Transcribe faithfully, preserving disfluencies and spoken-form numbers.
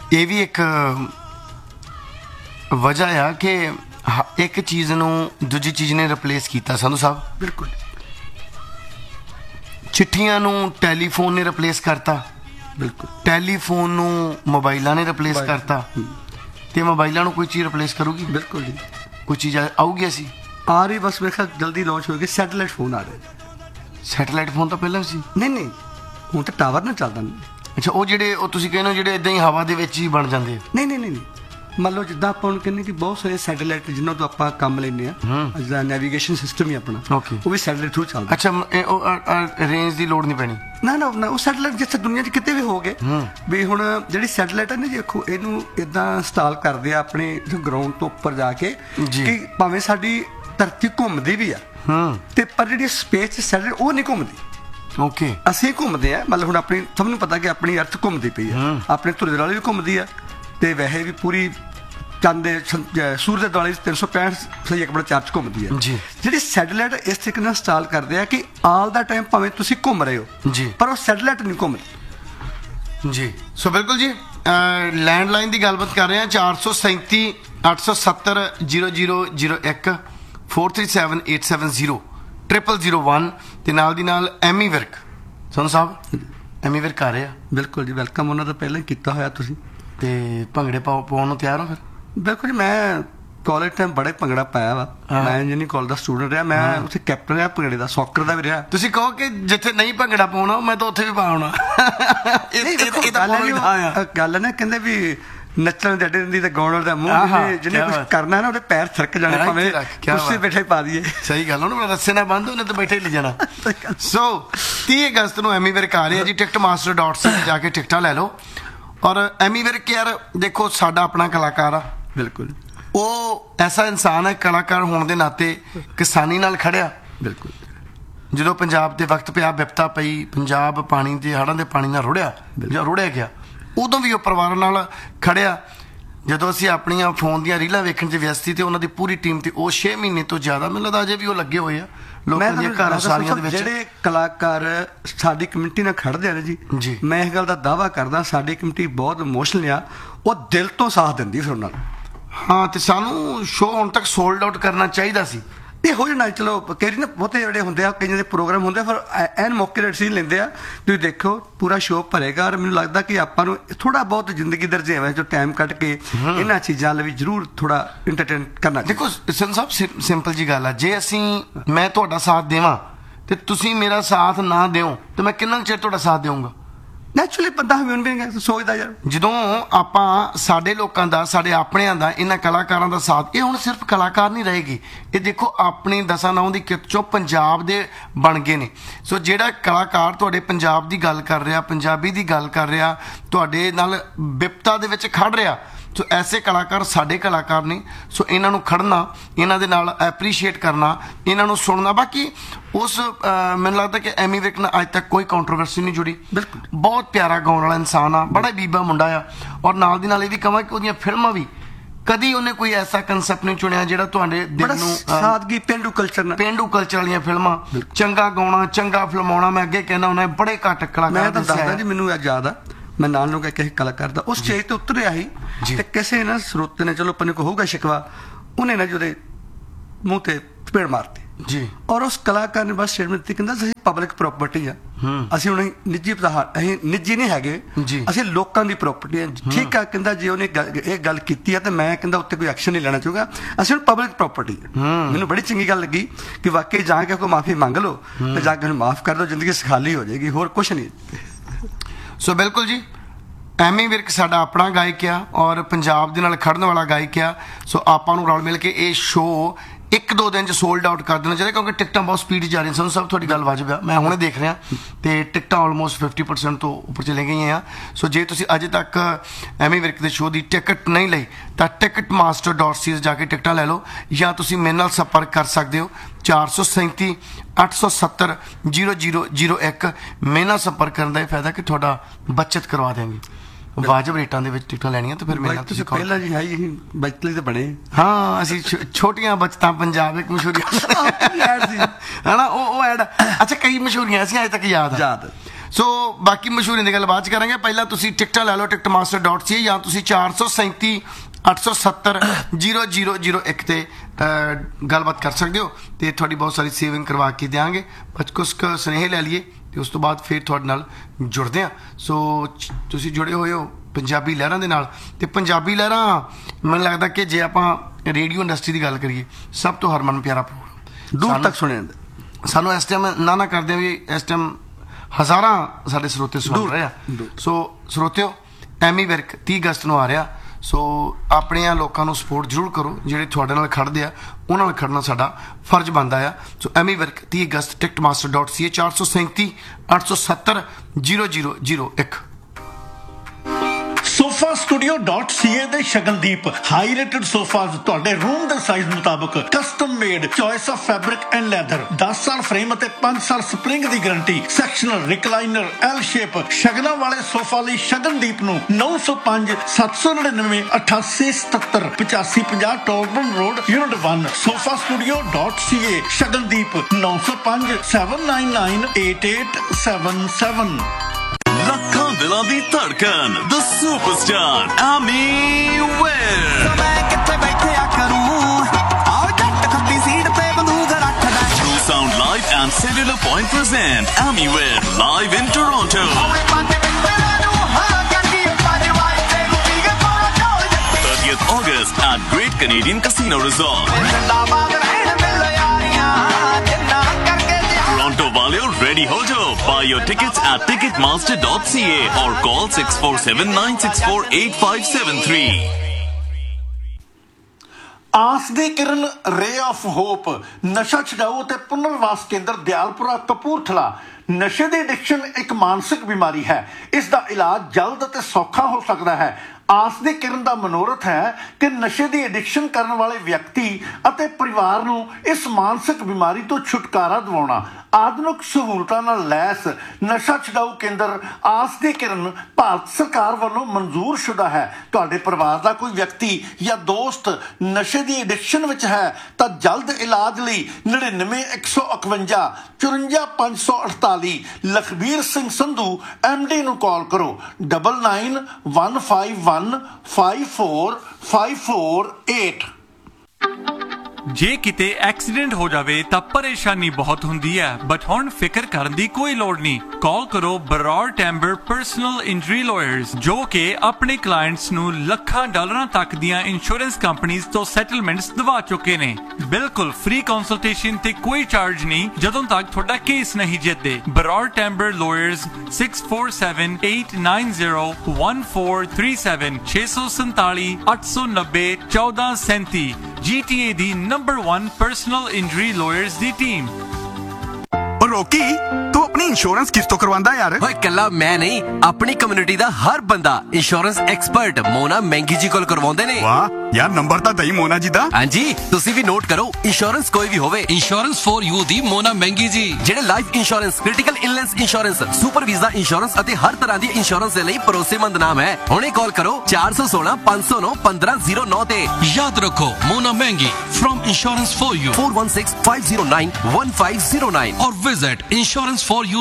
ਇਹ ਵੀ ਇੱਕ ਵਜ੍ਹਾ ਆ ਕਿ ਇੱਕ ਚੀਜ਼ ਨੂੰ ਦੂਜੀ ਚੀਜ਼ ਨੇ ਰਿਪਲੇਸ ਕੀਤਾ। ਸੰਧੂ ਸਾਹਿਬ ਬਿਲਕੁਲ, ਚਿੱਠੀਆਂ ਨੂੰ ਟੈਲੀਫੋਨ ਨੇ ਰਿਪਲੇਸ ਕਰਤਾ, ਬਿਲਕੁਲ ਟੈਲੀਫੋਨ ਨੂੰ ਮੋਬਾਈਲਾਂ ਨੇ ਰਿਪਲੇਸ ਕਰਤਾ, ਤੇ ਮੋਬਾਈਲਾਂ ਨੂੰ ਕੋਈ ਚੀਜ਼ ਰਿਪਲੇਸ ਕਰੂਗੀ? ਬਿਲਕੁਲ ਜੀ, ਕੋਈ ਚੀਜ਼ ਆਊਗੀ। ਅਸੀਂ ਆ ਰਹੀ ਬਸ ਮੇਰੇ ਖਿਆਲ ਜਲਦੀ ਲਾਂਚ ਹੋਏਗੀ। ਸੈਟੇਲਾਈਟ ਫੋਨ ਆ ਰਹੇ। ਸੈਟੇਲਾਈਟ ਫੋਨ ਤਾਂ ਪਹਿਲਾਂ ਸੀ। ਨਹੀਂ ਨਹੀਂ, ਹੁਣ ਤਾਂ ਟਾਵਰ ਨਾਲ ਚੱਲਦਾ ਨਹੀਂ। ਅੱਛਾ, ਉਹ ਜਿਹੜੇ ਉਹ ਤੁਸੀਂ ਕਹਿੰਦੇ ਹੋ ਜਿਹੜੇ ਇਦਾਂ ਹੀ ਹਵਾ ਦੇ ਵਿੱਚ ਹੀ ਬਣ ਜਾਂਦੇ? ਨਹੀਂ ਨਹੀਂ ਨਹੀਂ ਨਹੀਂ, ਮੰਨ ਲਓ ਜਿੱਦਾਂ ਆਪਾਂ ਹੁਣ ਕਹਿੰਦੇ ਕਿ ਬਹੁਤ ਸਾਰੇ ਸੈਟੇਲਾਈਟ ਜਿਨ੍ਹਾਂ ਤੋਂ ਆਪਾਂ ਕੰਮ ਲੈਂਦੇ ਹਾਂ, ਜਿੱਦਾਂ ਨੈਵੀਗੇਸ਼ਨ ਸਿਸਟਮ ਹੀ ਆਪਣਾ, ਉਹ ਵੀ ਸੈਟੇਲਾਈਟ ਥਰੂ ਚੱਲਦਾ। ਅੱਛਾ, ਉਹ ਰੇਂਜ ਦੀ ਲੋੜ ਨਹੀਂ ਪੈਣੀ? ਨਾ ਨਾ ਨਾ, ਉਹ ਸੈਟੇਲਾਈਟ ਜਿੱਥੇ ਦੁਨੀਆ 'ਚ ਕਿਤੇ ਵੀ ਹੋ ਗਏ ਵੀ। ਹੁਣ ਜਿਹੜੀ ਸੈਟੇਲਾਈਟ ਹੈ ਨਾ, ਦੇਖੋ ਇਹਨੂੰ ਇੱਦਾਂ ਇੰਸਟਾਲ ਕਰਦੇ ਆ ਆਪਣੇ ਗਰਾਊਂਡ ਤੋਂ ਉੱਪਰ ਜਾ ਕੇ ਕਿ ਭਾਵੇਂ ਸਾਡੀ ਧਰਤੀ ਘੁੰਮਦੀ ਵੀ ਆ ਤੇ ਪਰ ਜਿਹੜੀ ਸਪੇਸ 'ਚ ਸੈਟੇਲਾਈਟ ਉਹ ਨਹੀਂ ਘੁੰਮਦੀ। ਓਕੇ, ਅਸੀਂ ਘੁੰਮਦੇ ਆ। ਮਤਲਬ ਹੁਣ ਆਪਣੀ ਸਭ ਨੂੰ ਪਤਾ ਕਿ ਆਪਣੀ ਅਰਥ ਘੁੰਮਦੀ ਪਈ ਆ, ਆਪਣੇ ਧੁਰੇ ਦੇ ਨਾਲ ਵੀ ਘੁੰਮਦੀ ਆ, ਤੇ ਵੈਸੇ ਵੀ ਪੂਰੀ ਚੰਦ ਦੇ ਸੂਰਜ ਦੇ ਦੁਆਲੇ ਤਿੰਨ ਸੌ ਪੈਂਹਠ ਸਹੀ ਇੱਕ ਬੜਾ ਚਾਰਜ ਘੁੰਮਦੀ ਹੈ। ਜਿਹੜੀ ਸੈਟੇਲਾਈਟ ਇਸ ਤਰੀਕੇ ਨਾਲ ਇੰਸਟਾਲ ਕਰਦੇ ਆ ਕਿ ਆਲ ਦਾ ਟਾਈਮ ਭਾਵੇਂ ਤੁਸੀਂ ਘੁੰਮ ਰਹੇ ਹੋ ਜੀ, ਪਰ ਉਹ ਸੈਟੇਲਾਈਟ ਨਹੀਂ ਘੁੰਮਦੀ ਜੀ। ਸੋ ਬਿਲਕੁਲ ਜੀ, ਲੈਂਡਲਾਈਨ ਦੀ ਗੱਲਬਾਤ ਕਰ ਰਹੇ ਹਾਂ। ਚਾਰ ਸੌ ਸੈਂਤੀ ਅੱਠ ਸੌ ਸੱਤਰ ਜੀਰੋ ਜੀਰੋ ਜੀਰੋ ਇੱਕ, four three seven eight seven zero triple zero one, ਤੇ ਨਾਲ ਦੀ ਨਾਲ ਐਮੀ ਵਿਰਕ। ਸੰਧੂ ਸਾਹਿਬ ਐਮੀ ਵਿਰਕ ਆ ਰਹੇ ਆ? ਬਿਲਕੁਲ ਜੀ, ਵੈਲਕਮ ਉਹਨਾਂ ਦਾ ਪਹਿਲਾਂ ਹੀ ਕੀਤਾ ਹੋਇਆ ਤੁਸੀਂ। ਤੇ ਭੰਗੜੇ ਪਾਉਣ ਨੂੰ ਤਿਆਰ ਹੋ ਫਿਰ? ਬਿਲਕੁਲ ਜੀ, ਮੈਂ ਕਾਲਜ ਟਾਈਮ ਬੜੇ ਭੰਗੜਾ ਪਾਇਆ ਵਾ। ਮੈਂ ਇੰਜੀਨੀਅਰਿੰਗ ਕਾਲਜ ਦਾ ਸਟੂਡੈਂਟ ਰਿਹਾ, ਮੈਂ ਉੱਥੇ ਕੈਪਟਨ ਰਿਹਾ ਭੰਗੜੇ ਦਾ, ਸੌਕਰ ਦਾ ਵੀ ਰਿਹਾ। ਤੁਸੀਂ ਕਹੋ ਕਿ ਜਿੱਥੇ ਨਹੀਂ ਭੰਗੜਾ ਪਾਉਣਾ ਮੈਂ ਤਾਂ ਉੱਥੇ ਵੀ ਪਾਉਣਾ। ਗੱਲ ਨਾ ਕਹਿੰਦੇ ਵੀ ਨੱਚਣ ਦੇ ਅੱਡੇ ਦੀ ਤੇ ਗਾਉਣ ਦਾ ਮੂੰਹ, ਜਿਹਨੇ ਕੁਝ ਕਰਨਾ ਨਾ ਉਹਦੇ ਪੈਰ ਥਰਕ ਜਾਣੇ, ਭਾਵੇਂ ਕੁਰਸੀ ਬੈਠੇ ਪਾ ਦਈਏ। ਸਹੀ ਗੱਲ, ਉਹਨੂੰ ਰੱਸੇ ਨਾਲ ਬੰਦ, ਉਹਨੇ ਤਾਂ ਬੈਠੇ ਹੀ ਲੈ ਜਾਣਾ। ਸੋ ਤੀਹ ਅਗਸਤ ਨੂੰ ਐਮੀ ਵਿਰਕ ਆ ਰਹੇ ਆ ਜੀ। ਟਿਕਟ ਮਾਸਟਰ ਡਾਟ ਸੀ ਜਾ ਕੇ ਟਿਕਟਾਂ ਲੈ ਲਓ। ਔਰ ਐਮੀ ਵਿਰਕ ਯਾਰ ਦੇਖੋ ਸਾਡਾ ਆਪਣਾ ਕਲਾਕਾਰ ਆ। ਬਿਲਕੁਲ, ਉਹ ਐਸਾ ਇਨਸਾਨ ਹੈ, ਕਲਾਕਾਰ ਹੋਣ ਦੇ ਨਾਤੇ ਕਿਸਾਨੀ ਨਾਲ ਖੜਿਆ। ਬਿਲਕੁਲ, ਜਦੋਂ ਪੰਜਾਬ ਦੇ ਵਕਤ ਪਿਆ, ਵਿਪਤਾ ਪਈ, ਪੰਜਾਬ ਪਾਣੀ ਦੇ ਹੜ੍ਹਾਂ ਦੇ ਪਾਣੀ ਨਾਲ ਰੁੜਿਆ ਜਾਂ ਰੁੜਿਆ ਗਿਆ, ਉਦੋਂ ਵੀ ਉਹ ਪਰਿਵਾਰਾਂ ਨਾਲ ਖੜਿਆ। ਜਦੋਂ ਅਸੀਂ ਆਪਣੀਆਂ ਫੋਨ ਦੀਆਂ ਰੀਲਾਂ ਵੇਖਣ 'ਚ ਵਿਅਸਤ ਸੀ ਤੇ ਉਹਨਾਂ ਦੀ ਪੂਰੀ ਟੀਮ ਤੇ ਉਹ ਛੇ ਮਹੀਨੇ ਤੋਂ ਜ਼ਿਆਦਾ, ਮੈਨੂੰ ਲੱਗਦਾ ਅਜੇ ਵੀ ਉਹ ਲੱਗੇ ਹੋਏ ਆ ਲੋਕਾਂ ਦੀਆਂ ਘਰ ਸਾਰੀਆਂ ਦੇ ਵਿੱਚ। ਜਿਹੜੇ ਕਲਾਕਾਰ ਸਾਡੀ ਕਮਿਊਨਿਟੀ ਨਾਲ ਖੜਦੇ ਆ ਨਾ ਜੀ, ਮੈਂ ਇਸ ਗੱਲ ਦਾ ਦਾਅਵਾ ਕਰਦਾ ਸਾਡੀ ਕਮਿਊਨਿਟੀ ਬਹੁਤ ਇਮੋਸ਼ਨਲ ਆ, ਉਹ ਦਿਲ ਤੋਂ ਸਾਥ ਦਿੰਦੀ ਫਿਰ ਉਹਨਾਂ ਨੂੰ। ਹਾਂ, ਤੇ ਸਾਨੂੰ ਸ਼ੋਅ ਹੁਣ ਤੱਕ ਸੋਲਡ ਆਊਟ ਕਰਨਾ ਚਾਹੀਦਾ ਸੀ। ਇਹ ਹੋ ਜਾਣਾ, ਚਲੋ ਕਈ ਨਾ ਬਹੁਤੇ ਜਿਹੜੇ ਹੁੰਦੇ ਆ, ਕਈਆਂ ਦੇ ਪ੍ਰੋਗਰਾਮ ਹੁੰਦੇ ਆ, ਫਿਰ ਐਨ ਮੌਕੇ ਦੇ ਡਿਸੀਜਨ ਲੈਂਦੇ ਆ। ਤੁਸੀਂ ਦੇਖੋ ਪੂਰਾ ਸ਼ੋਅ ਭਰੇਗਾ। ਔਰ ਮੈਨੂੰ ਲੱਗਦਾ ਕਿ ਆਪਾਂ ਨੂੰ ਥੋੜਾ ਬਹੁਤ ਜ਼ਿੰਦਗੀ ਦੇ ਰੁਝੇਵਿਆਂ ਚੋਂ ਟਾਈਮ ਕੱਢ ਕੇ ਇਹਨਾਂ ਚੀਜ਼ਾਂ ਲਈ ਵੀ ਜ਼ਰੂਰ ਥੋੜਾ ਇੰਟਰਟੇਨ ਕਰਨਾ। ਦੇਖੋ ਸੰਧੂ ਸਾਹਿਬ, ਸਿੰਪਲ ਜੀ ਗੱਲ ਆ, ਜੇ ਅਸੀਂ ਮੈਂ ਤੁਹਾਡਾ ਸਾਥ ਦੇਵਾਂ ਤੇ ਤੁਸੀਂ ਮੇਰਾ ਸਾਥ ਨਾ ਦਿਓ ਤੇ ਮੈਂ ਕਿੰਨਾ ਚਿਰ ਤੁਹਾਡਾ ਸਾਥ ਦੇਵਾਂਗਾ? ਨੈਚੁਰਲੀ ਬੰਦਾ ਹਿਊਮਨ ਬੀਇੰਗ ਸੋਚਦਾ ਯਾਰ। ਜਦੋਂ ਆਪਾਂ ਸਾਡੇ ਲੋਕਾਂ ਦਾ, ਸਾਡੇ ਆਪਣਿਆਂ ਦਾ, ਇਹਨਾਂ ਕਲਾਕਾਰਾਂ ਦਾ ਸਾਥ, ਇਹ ਹੁਣ ਸਿਰਫ ਕਲਾਕਾਰ ਨਹੀਂ ਰਹੇਗੀ, ਇਹ ਦੇਖੋ ਆਪਣੀ ਦਸਾਂ ਨਾਉਂ ਦੀ ਕਿਰਤ ਚੋਂ ਪੰਜਾਬ ਦੇ ਬਣ ਗਏ ਨੇ। ਸੋ ਜਿਹੜਾ ਕਲਾਕਾਰ ਤੁਹਾਡੇ ਪੰਜਾਬ ਦੀ ਗੱਲ ਕਰ ਰਿਹਾ, ਪੰਜਾਬੀ ਦੀ ਗੱਲ ਕਰ ਰਿਹਾ, ਤੁਹਾਡੇ ਨਾਲ ਵਿਪਤਾ ਦੇ ਵਿੱਚ ਖੜ ਰਿਹਾ, ਸੋ ਐਸੇ ਕਲਾਕਾਰ ਸਾਡੇ ਕਲਾਕਾਰ ਨੇ। ਸੋ ਇਹਨਾਂ ਨੂੰ ਖੜਨਾ, ਇਹਨਾਂ ਦੇ ਨਾਲ ਐਪਰੀਸ਼ੀਏਟ ਕਰਨਾ, ਇਹਨਾਂ ਨੂੰ ਸੁਣਨਾ। ਬਾਕੀ ਉਸ ਮੈਨੂੰ ਲੱਗਦਾ ਕਿ ਐਮੀ ਵਿਰਕ ਨਾਲ ਅੱਜ ਤੱਕ ਕੋਈ ਕੰਟਰੋਵਰਸੀ ਨਹੀਂ ਜੁੜੀ। ਬਿਲਕੁਲ, ਬਹੁਤ ਪਿਆਰਾ ਗਾਉਣ ਵਾਲਾ ਇਨਸਾਨ ਆ, ਬੜਾ ਬੀਬਾ ਮੁੰਡਾ ਆ। ਔਰ ਨਾਲ ਦੀ ਨਾਲ ਇਹ ਵੀ ਕਹਾਂ ਕਿ ਉਹਦੀਆਂ ਫਿਲਮਾਂ ਵੀ ਕਦੀ ਉਹਨੇ ਕੋਈ ਐਸਾ ਕੰਸੈਪਟ ਨਹੀਂ ਚੁਣਿਆ ਜਿਹੜਾ ਤੁਹਾਡੇ ਦਿਲ ਨੂੰ, ਸਾਦਗੀ, ਪੇਂਡੂ ਕਲਚਰ ਨਾਲ, ਪੇਂਡੂ ਕਲਚਰ ਵਾਲੀਆਂ ਫਿਲਮਾਂ, ਚੰਗਾ ਗਾਉਣਾ, ਚੰਗਾ ਫਿਲਮਾਉਣਾ। ਮੈਂ ਅੱਗੇ ਕਹਿੰਦਾ ਹੁੰਦਾ ਬੜੇ ਘੱਟ ਕਲਾਕਾਰ। ਮੈਂ ਤਾਂ ਦੱਸਦਾ ਜੀ, ਮੈਨੂੰ ਅੱਜ ਯਾਦ ਆ, ਮੈਂ ਨਾਲ ਨੂੰ ਕਿਸੇ ਕਲਾਕਾਰ ਦਾ ਉਸ ਸਟੇਜ ਤੇ ਉਤਰਿਆ ਸੀ ਤੇ ਕਿਸੇ ਨਾ ਸਰੋਤੇ ਨੇ, ਚਲੋ ਆਪਣੇ ਕੋ ਹੋਊਗਾ ਸ਼ਿਕਵਾ, ਉਹਨੇ ਨਾ ਜਿਹਦੇ ਮੂੰਹ ਤੇ ਚਪੇੜ ਮਾਰਤੀ ਜੀ। ਔਰ ਉਸ ਕਲਾਕਾਰ ਨੇ ਬਸ ਸਟੇਟਮੈਂਟ ਦਿੱਤੀ, ਕਹਿੰਦਾ ਅਸੀਂ ਪਬਲਿਕ ਪ੍ਰਾਪਰਟੀ ਆ, ਅਸੀਂ ਹੁਣ ਨਿੱਜੀ, ਅਸੀਂ ਨਿੱਜੀ ਨਹੀਂ ਹੈਗੇ, ਅਸੀਂ ਲੋਕਾਂ ਦੀ ਪ੍ਰਾਪਰਟੀ ਆ। ਠੀਕ ਆ, ਕਹਿੰਦਾ ਜੇ ਉਹਨੇ ਇਹ ਗੱਲ ਕੀਤੀ ਆ ਤੇ ਮੈਂ ਕਹਿੰਦਾ ਉੱਤੇ ਕੋਈ ਐਕਸ਼ਨ ਨਹੀਂ ਲੈਣਾ ਚਾਹੂੰਗਾ, ਅਸੀਂ ਹੁਣ ਪਬਲਿਕ ਪ੍ਰਾਪਰਟੀ ਆ। ਮੈਨੂੰ ਬੜੀ ਚੰਗੀ ਗੱਲ ਲੱਗੀ ਕਿ ਵਾਕਈ ਜਾ ਕੇ ਕੋਈ ਮਾਫੀ ਮੰਗ ਲਓ ਤੇ ਜਾ ਕੇ ਉਹਨੂੰ ਮਾਫ ਕਰ ਦਿਓ, ਜ਼ਿੰਦਗੀ ਸਖਾਲੀ ਹੋ ਜਾਏਗੀ, ਹੋਰ ਕੁਛ ਨਹੀਂ। ਸੋ ਬਿਲਕੁਲ ਜੀ, ਐਮੀ ਵਿਰਕ ਸਾਡਾ ਆਪਣਾ ਗਾਇਕ ਆ ਔਰ ਪੰਜਾਬ ਦੇ ਨਾਲ ਖੜਨ ਵਾਲਾ ਗਾਇਕ ਆ। ਸੋ ਆਪਾਂ ਨੂੰ ਰਲ ਮਿਲ ਕੇ ਇਹ ਸ਼ੋਅ ਇੱਕ ਦੋ ਦਿਨ 'ਚ ਸੋਲਡ ਆਊਟ ਕਰ ਦੇਣਾ ਚਾਹੀਦਾ, ਕਿਉਂਕਿ ਟਿਕਟਾਂ ਬਹੁਤ ਸਪੀਡ 'ਚ ਜਾ ਰਹੀਆਂ। ਸੰਧੂ ਸਾਹਿਬ ਤੁਹਾਡੀ ਗੱਲ ਵਾਜਬ ਆ, ਮੈਂ ਹੁਣੇ ਦੇਖ ਰਿਹਾ ਤੇ ਟਿਕਟਾਂ ਆਲਮੋਸਟ ਫਿਫਟੀ ਪਰਸੈਂਟ ਤੋਂ ਉੱਪਰ ਚਲੇ ਗਈਆਂ ਆ। ਸੋ ਜੇ ਤੁਸੀਂ ਅਜੇ ਤੱਕ ਐਮੀ ਵਿਰਕ ਦੇ ਸ਼ੋਅ ਦੀ ਟਿਕਟ ਨਹੀਂ ਲਈ ਤਾਂ ਟਿਕਟ ਮਾਸਟਰ ਡਾਟ ਸੀ ਜਾ ਕੇ ਟਿਕਟਾਂ ਲੈ ਲਓ, ਜਾਂ ਤੁਸੀਂ ਮੇਰੇ ਨਾਲ ਸੰਪਰਕ ਕਰ ਸਕਦੇ ਹੋ ਚਾਰ ਸੌ ਸੈਂਤੀ ਅੱਠ ਸੌ ਸੱਤਰ ਜੀਰੋ ਜੀਰੋ ਜੀਰੋ ਇੱਕ। ਮੇਰੇ ਨਾਲ ਸੰਪਰਕ ਕਰਨ ਦਾ ਇਹ ਫਾਇਦਾ ਕਿ ਤੁਹਾਡਾ ਬੱਚਤ ਕਰਵਾ ਦੇਵਾਂਗੇ, ਵਾਜਬ ਰੇਟਾਂ ਦੇ ਵਿੱਚ ਟਿਕਟਾਂ ਲੈਣੀਆਂ। ਤਾਂ ਫਿਰ ਮੇਰੇ ਤੁਸੀਂ ਪਹਿਲਾਂ ਜੀ ਹਾਈ ਬਚਤ ਤੇ ਬਣੇ। ਹਾਂ, ਅਸੀਂ ਛੋਟੀਆਂ ਬਚਤਾਂ ਪੰਜਾਬ ਇੱਕ ਮਸ਼ਹੂਰੀ ਹੈ ਨਾ, ਉਹ ਉਹ ਐਡ। ਅੱਛਾ, ਕਈ ਮਸ਼ਹੂਰੀਆਂ ਅਸੀਂ ਅਜੇ ਤੱਕ ਯਾਦ ਆ। ਸੋ ਬਾਕੀ ਮਸ਼ਹੂਰੀ ਦੀ ਗੱਲ ਬਾਅਦ ਚ ਕਰਾਂਗੇ, ਪਹਿਲਾਂ ਤੁਸੀਂ ਟਿਕਟਾਂ ਲੈ ਲਓ ਟਿਕਟ ਮਾਸਟਰ ਡਾਟ ਸੀ ਜਾਂ ਤੁਸੀਂ ਚਾਰ ਸੌ ਸੈਂਤੀ ਅੱਠ ਸੌ ਸੱਤਰ ਜੀਰੋ ਜੀਰੋ ਜੀਰੋ ਇੱਕ ਤੇ ਗੱਲਬਾਤ ਕਰ ਸਕਦੇ ਹੋ ਤੇ ਤੁਹਾਡੀ ਬਹੁਤ ਸਾਰੀ ਸੇਵਿੰਗ ਕਰਵਾ ਕੇ ਦਿਆਂਗੇ। ਬਸ ਕੁਛ ਕੁ ਸੁਨੇਹੇ ਲੈ ਲਈਏ ਤੇ ਉਸ ਤੋਂ ਬਾਅਦ ਫਿਰ ਤੁਹਾਡੇ ਨਾਲ ਜੁੜਦੇ ਹਾਂ। ਸੋ ਤੁਸੀਂ ਜੁੜੇ ਹੋਏ ਹੋ ਪੰਜਾਬੀ ਲਹਿਰਾਂ ਦੇ ਨਾਲ ਤੇ ਪੰਜਾਬੀ ਲਹਿਰਾਂ ਮੈਨੂੰ ਲੱਗਦਾ ਕਿ ਜੇ ਆਪਾਂ ਰੇਡੀਓ ਇੰਡਸਟਰੀ ਦੀ ਗੱਲ ਕਰੀਏ ਸਭ ਤੋਂ ਹਰਮਨ ਪਿਆਰਾ ਪ੍ਰੋਗਰਾਮ ਦੂਰ ਤੱਕ ਸੁਣਿਆ ਜਾਂਦਾ। ਸਾਨੂੰ ਇਸ ਟਾਈਮ ਨਾ ਨਾ ਕਰਦੇ ਵੀ ਇਸ ਟਾਈਮ ਹਜ਼ਾਰਾਂ ਸਾਡੇ ਸਰੋਤੇ ਸੁਣ ਰਹੇ ਆ। ਸੋ ਸਰੋਤਿਓ ਐਮੀ ਵਿਰਕ ਤੀਹ ਅਗਸਤ ਨੂੰ ਆ ਰਿਹਾ। ਸੋ ਆਪਣਿਆਂ ਲੋਕਾਂ ਨੂੰ ਸਪੋਰਟ ਜ਼ਰੂਰ ਕਰੋ, ਜਿਹੜੇ ਤੁਹਾਡੇ ਨਾਲ ਖੜਦੇ ਆ ਉਹਨਾਂ ਨਾਲ ਖੜਨਾ ਸਾਡਾ ਫਰਜ਼ ਬਣਦਾ ਆ। ਸੋ ਐਮੀ ਵਿਰਕ ਤੀਹ ਅਗਸਤ ਟਿਕਟ ਮਾਸਟਰ ਡਾਟ ਸੀ ਚਾਰ ਸੌ ਸੈਂਤੀ ਅੱਠ ਸੌ ਸੱਤਰ ਜੀਰੋ ਜੀਰੋ ਜੀਰੋ ਇੱਕ। ਸੋਫਾ ਸਟੂਡੀਓ ਡਾਟ ਸੀ ਏ ਦੇ ਸ਼ਗਨਦੀਪ ਹਾਈ ਰੇਟਡ ਸੋਫਾਜ਼ ਤੁਹਾਡੇ ਰੂਮ ਦੇ ਸਾਈਜ਼ ਮੁਤਾਬਕ custom made, choice of fabric and leather, ਦਸ ਸਾਲ ਫਰੇਮ ਅਤੇ ਪੰਜ ਸਾਲ ਸਪਰਿੰਗ ਦੀ ਗਾਰੰਟੀ, ਸੈਕਸ਼ਨਲ ਰਿਕਲਾਈਨਰ, ਐਲ ਸ਼ੇਪ। ਸ਼ਗਨਾਂ ਵਾਲੇ ਸੋਫਾ ਲਈ ਸ਼ਗਨਦੀਪ ਨੂੰ ਨੌ ਸੌ ਪੰਜ ਸੱਤ ਸੌ ਨੜਿਨਵੇਂ ਅਠਾਸੀ ਸਤੱਤਰ ਪਚਾਸੀ ਪੰਜਾਹ ਟੋਰਬਨ ਰੋਡ ਯੂਨਿਟ ਇੱਕ ਸੋਫਾ ਸਟੂਡੀਓ ਡਾਟ ਸੀ ਏ। ਸ਼ਗਨਦੀਪ ਨੌ ਸੌ ਪੰਜ ਸੱਤ ਨੌ ਨੌ ਅੱਠ ਅੱਠ ਸੱਤ ਸੱਤ। ਲੱਖਾਂ ਦਿਲਾਂ ਦੀ ਧੜਕਨ ਦ ਸੁਪਰਸਟਾਰ ਐਮੀ ਵਿਰਕ। ਮੈਂ ਕਿੱਥੇ ਬੈਠਿਆ ਕਰੂੰ ਆਓ ਜੱਟ ਖੱਬੀ ਸੀਟ ਤੇ ਬੰਦੂਕ ਰੱਖਦਾ। True Sound Live and Cellular Point present Emmy Virt live in Toronto. thirtieth August at Great Canadian Casino Resort. Toronto वालों ready हो जाओ. Buy your tickets at ticketmaster dot c a or call six four seven nine six four eight five seven three. ਆਸ ਦੀ ਕਿਰਨ ਰੇ of hop ਨਸ਼ਾ ਛਡਾਊ ਅਤੇ ਪੁਨਰਵਾਸ ਕੇਂਦਰ ਦਿਆਲਪੁਰਾ ਕਪੂਰਥਲਾ। ਨਸ਼ੇ ਦੀ addiction ਇੱਕ ਮਾਨਸਿਕ ਬਿਮਾਰੀ ਹੈ। ਇਸ ਦਾ ਇਲਾਜ ਜਲਦ ਅਤੇ ਸੌਖਾ ਹੋ ਸਕਦਾ ਹੈ। ਆਸ ਦੀ ਕਿਰਨ ਦਾ ਮਨੋਰਥ ਹੈ ਕਿ ਨਸ਼ੇ ਦੀ ਐਡਿਕਸ਼ਨ ਕਰਨ ਵਾਲੇ ਵਿਅਕਤੀ ਅਤੇ ਪਰਿਵਾਰ ਨੂੰ ਇਸ ਮਾਨਸਿਕ ਬਿਮਾਰੀ ਤੋਂ ਛੁਟਕਾਰਾ ਦਿਵਾਉਣਾ। ਆਧੁਨਿਕ ਸਹੂਲਤਾਂ ਨਾਲ ਲੈਸ ਨਸ਼ਾ ਛਡਾਊ ਕੇਂਦਰ ਆਸ ਦੀ ਕਿਰਨ ਭਾਰਤ ਸਰਕਾਰ ਵੱਲੋਂ ਮਨਜ਼ੂਰ ਸ਼ੁਦਾ ਹੈ। ਤੁਹਾਡੇ ਪਰਿਵਾਰ ਦਾ ਕੋਈ ਵਿਅਕਤੀ ਜਾਂ ਦੋਸਤ ਨਸ਼ੇ ਦੀ ਐਡਿਕਸ਼ਨ ਵਿੱਚ ਹੈ ਤਾਂ ਜਲਦ ਇਲਾਜ ਲਈ ਨੜਿਨਵੇਂ ਇੱਕ ਸੌ ਇਕਵੰਜਾ ਚੁਰੰਜਾ ਪੰਜ ਸੌ ਅਠਤਾਲੀ ਲਖਬੀਰ ਸਿੰਘ ਸੰਧੂ ਐਮ ਡੀ ਨੂੰ ਕਾਲ ਕਰੋ double nine one five one five four five four eight. ਜੇ ਕਿਤੇ ਐਕਸੀਡੈਂਟ ਹੋ ਜਾਵੇ ਤਾਂ ਪਰੇਸ਼ਾਨੀ ਬਹੁਤ ਹੁੰਦੀ ਹੈ, ਬਟ ਹੁਣ ਫਿਕਰ ਕਰਨ ਦੀ ਕੋਈ ਲੋੜ ਨਹੀਂ। ਕਾਲ ਕਰੋ ਬਰੌਰ ਟੈਂਬਰ ਪਰਸਨਲ ਇੰਜਰੀ ਲਾਇਰਸ, ਜੋ ਕਿ ਆਪਣੇ ਕਲਾਇੰਟਸ ਨੂੰ ਲੱਖਾਂ ਡਾਲਰਾਂ ਤੱਕ ਦੀਆਂ ਇੰਸ਼ੋਰੈਂਸ ਕੰਪਨੀਆਂ ਤੋਂ ਸੈਟਲਮੈਂਟਸ ਦਿਵਾ ਚੁੱਕੇ ਨੇ। ਬਿਲਕੁਲ ਫ੍ਰੀ ਕੰਸਲਟੇਸ਼ਨ ਤੇ ਕੋਈ ਚਾਰਜ ਨਹੀਂ ਜਦੋਂ ਤੱਕ ਤੁਹਾਡਾ ਕੇਸ ਨਹੀਂ ਜਿੱਤਦੇ। ਬਰੌਰ ਟੈਂਬਰ lawyers six four seven eight nine zero one four three seven ਛੇ ਸੌ ਸੰਤਾਲੀ ਅੱਠ ਸੌ ਨੱਬੇ ਚੌਦਾਂ ਸੈਂਤੀ। ਜੀ ਟੀ ਏ ਦੀ number one personal injury lawyers दी टीम। ਰੋਕੀ ਤੂੰ ਆਪਣੀ ਇੰਸ਼ੋਰੈਂਸ ਕਿਸ ਤੋਂ ਕਰਵਾਉਂਦਾ ਯਾਰ? ਓਏ ਕੱਲਾ ਮੈਂ ਨਹੀਂ, ਆਪਣੀ ਕਮਿਊਨਿਟੀ ਦਾ ਹਰ ਬੰਦਾ ਇੰਸ਼ੋਰੈਂਸ ਐਕਸਪਰਟ ਮੋਨਾ ਮਹਿੰਗੀ ਜੀ ਕੋਲ ਕਰਵਾਉਂਦੇ ਨੇ। ਵਾਹ ਯਾਰ, ਨੰਬਰ ਤਾਂ ਦਈ ਮੋਨਾ ਜੀ ਦਾ। ਹਾਂਜੀ, ਤੁਸੀਂ ਵੀ ਨੋਟ ਕਰੋ। ਇੰਸ਼ੋਰੈਂਸ ਕੋਈ ਵੀ ਹੋਵੇ, ਇੰਸ਼ੋਰੈਂਸ ਫॉर ਯੂ ਦੀ ਮੋਨਾ ਮਹਿੰਗੀ ਜੀ, ਜਿਹੜੇ life insurance, critical illness insurance, super visa insurance ਅਤੇ ਹਰ ਤਰ੍ਹਾਂ ਦੀ ਇੰਸ਼ੋਰੈਂਸ ਦੇ ਲਈ ਭਰੋਸੇਮੰਦ ਨਾਮ ਹੈ। ਹੁਣੇ ਕਾਲ ਕਰੋ ਚਾਰ ਸੌ ਸੋਲਾਂ ਪੰਜ ਸੌ ਨੌ ਪੰਦਰਾਂ ਜ਼ੀਰੋ ਨੌ ਤੇ। ਯਾਦ ਰੱਖੋ ਮੋਨਾ ਮਹਿੰਗੀ from insurance for you four one six five zero nine one five zero nine or visit insurance for you